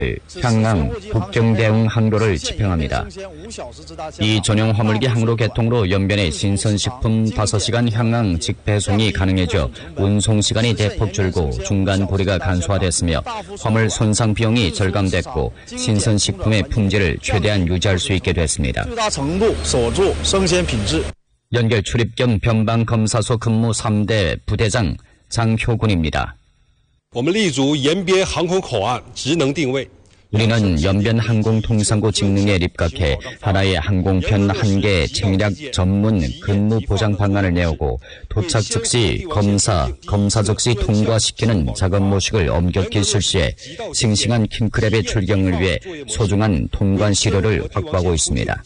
향강 북경 대응 항로를 집행합니다. 이 전용 화물기 항로 개통으로 연변의 신선식품 5시간 향강 직배송이 가능해져 운송시간이 대폭 줄고 중간 고리가 간소화됐으며 화물 손상 비용이 절감됐고 신선식품의 품질을 최대한 유지할 수 있게 됐습니다. 연결 출입 겸 변방검사소 근무 3대 부대장 장효군입니다. 우리는 연변 항공통상고 직능에 입각해 하나의 항공편 1개 책략 전문 근무 보장 방안을 내오고 도착 즉시 검사 즉시 통과시키는 작업 모식을 엄격히 실시해 싱싱한 킹크랩의 출경을 위해 소중한 통관 시료를 확보하고 있습니다.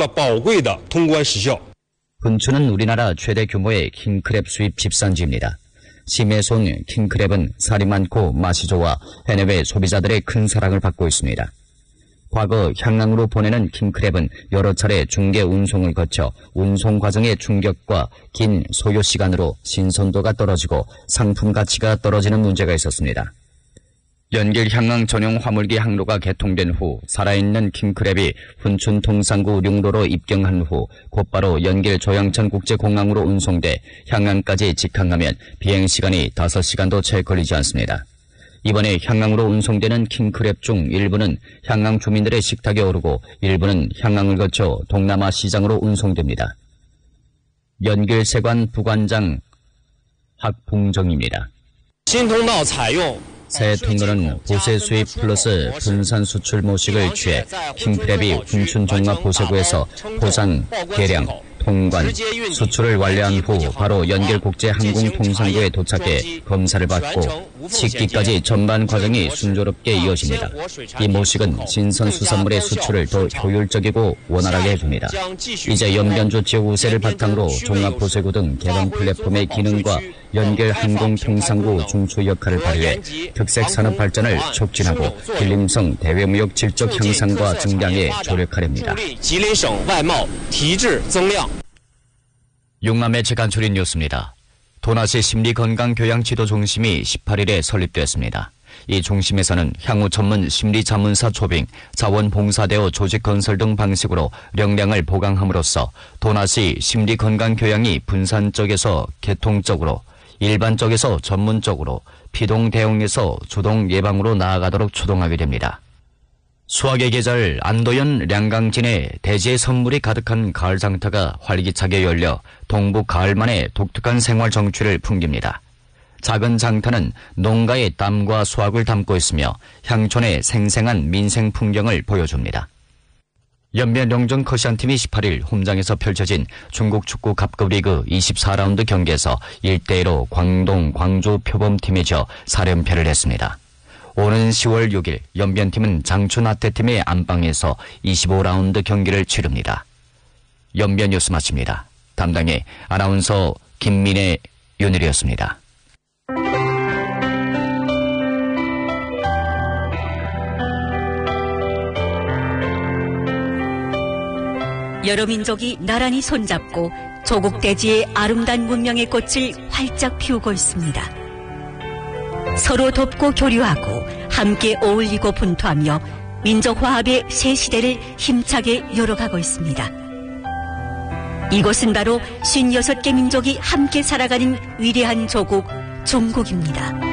분추는 우리나라 최대 규모의 킹크랩 수입 집산지입니다. 심해손 킹크랩은 살이 많고 맛이 좋아 해내외 소비자들의 큰 사랑을 받고 있습니다. 과거 향강으로 보내는 킹크랩은 여러 차례 중개 운송을 거쳐 운송 과정의 충격과 긴 소요 시간으로 신선도가 떨어지고 상품 가치가 떨어지는 문제가 있었습니다. 연길 향강 전용 화물기 항로가 개통된 후 살아있는 킹크랩이 훈춘 통상구 룡로로 입경한 후 곧바로 연길 조양천 국제공항으로 운송돼 향강까지 직항하면 비행시간이 5시간도 채 걸리지 않습니다. 이번에 향강으로 운송되는 킹크랩 중 일부는 향강 주민들의 식탁에 오르고 일부는 향강을 거쳐 동남아 시장으로 운송됩니다. 연길 세관 부관장 학봉정입니다. 새 통로는 보세 수입 플러스 분산 수출 모식을 취해 킹크랩이 훈춘 종합 보세구에서 포장, 계량, 통관, 수출을 완료한 후 바로 연길 국제 항공통상구에 도착해 검사를 받고 식기까지 전반 과정이 순조롭게 이어집니다. 이 모식은 신선 수산물의 수출을 더 효율적이고 원활하게 해줍니다. 이제 연변주 지역 우세를 바탕으로 종합보세구 등 개방 플랫폼의 기능과 연길 항공통상구 중추 역할을 발휘해 특색 산업 발전을 촉진하고 길림성 대외무역 질적 향상과 증량에 조력하렵니다. 용남의 재간추린 뉴스입니다. 도나시 심리건강교양지도중심이 18일에 설립됐습니다. 이 중심에서는 향후 전문 심리자문사 초빙, 자원봉사대오 조직건설 등 방식으로 역량을 보강함으로써 도나시 심리건강교양이 분산적에서 계통적으로, 일반적에서 전문적으로, 피동대응에서 주동 예방으로 나아가도록 추동하게 됩니다. 수학의 계절 안도현 량강진에 대지의 선물이 가득한 가을 장터가 활기차게 열려 동북 가을만의 독특한 생활 정취를 풍깁니다. 작은 장터는 농가의 땀과 수확을 담고 있으며 향촌의 생생한 민생 풍경을 보여줍니다. 연변 영정 커시안팀이 18일 홈장에서 펼쳐진 중국 축구 갑급리그 24라운드 경기에서 1대1로 광주 표범팀에 져 4連패를 했습니다. 오는 10월 6일 연변팀은 장춘아태팀의 안방에서 25라운드 경기를 치릅니다. 연변 뉴스 마칩니다. 담당의 아나운서 김민혜, 윤일이었습니다. 여러 민족이 나란히 손잡고 조국 대지의 아름다운 문명의 꽃을 활짝 피우고 있습니다. 서로 돕고 교류하고 함께 어울리고 분투하며 민족 화합의 새 시대를 힘차게 열어가고 있습니다. 이곳은 바로 56개 민족이 함께 살아가는 위대한 조국, 종국입니다.